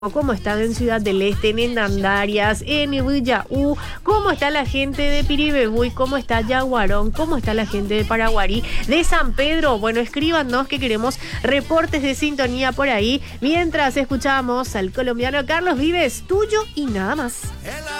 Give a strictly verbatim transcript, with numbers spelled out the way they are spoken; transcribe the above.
¿Cómo están en Ciudad del Este, en Hernandarias, en Villaú? ¿Cómo está la gente de Piribebuy? ¿Cómo está Yaguarón? ¿Cómo está la gente de Paraguarí? ¿De San Pedro? Bueno, escríbanos que queremos reportes de sintonía por ahí. Mientras escuchamos al colombiano Carlos Vives, tuyo y nada más.